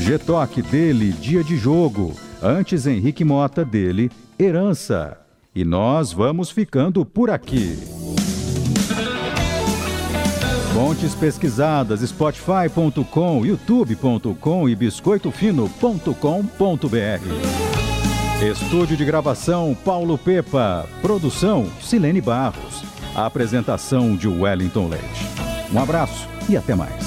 G-Toque dele, Dia de Jogo. Antes Henrique Mota dele, Herança. E nós vamos ficando por aqui. Fontes pesquisadas, spotify.com, youtube.com e biscoitofino.com.br. Estúdio de gravação Paulo Pepa. Produção Silene Barros. A apresentação de Wellington Leite. Um abraço e até mais.